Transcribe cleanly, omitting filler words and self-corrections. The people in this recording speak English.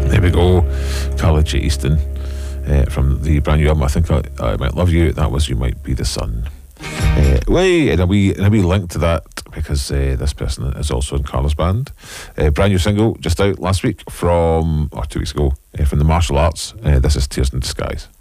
There we go. Carla J. Easton from the brand new album, I Think I Might Love You. That was You Might Be the Sun. And a wee link to that, because this person is also in Carla's band. Brand new single just out last week 2 weeks ago, from the Martial Arts. This is Tears in Disguise.